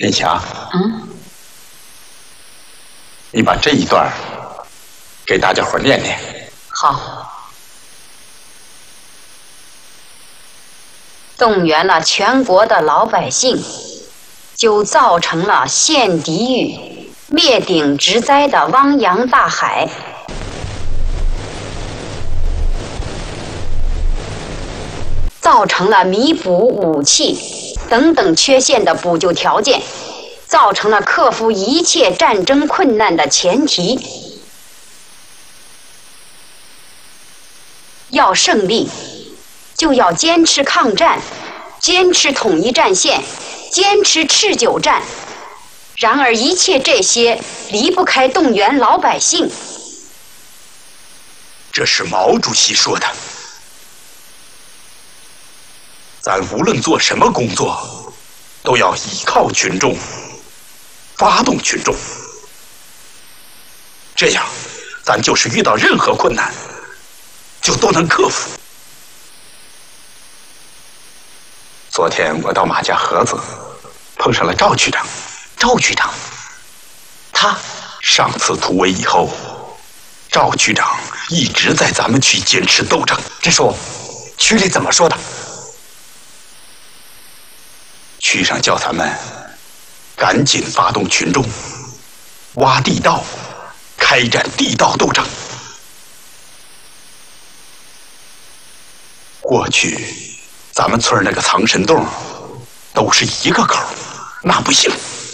林霞，你把这一段给大家伙念念。 好。动员了全国的老百姓，就造成了陷地狱、灭顶之灾的汪洋大海。造成了弥补武器等等缺陷的补救条件，造成了克服一切战争困难的前提。要胜利，就要坚持抗战，坚持统一战线，坚持持久战。然而一切这些离不开动员老百姓。 这是毛主席说的。咱无论做什么工作，都要依靠群众，发动群众。这样，咱就是遇到任何困难，就都能克服。昨天我到马家河子，碰上了赵局长。 赵局长，他上次突围以后，赵局长一直在咱们区坚持斗争。 这说，区里怎么说的？ 区上叫咱们赶紧发动群众，挖地道，开展地道斗争。过去咱们村那个藏身洞都是一个口，那不行。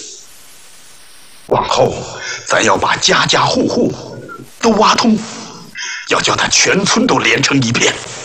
往后咱要把家家户户都挖通，要叫他全村都连成一片。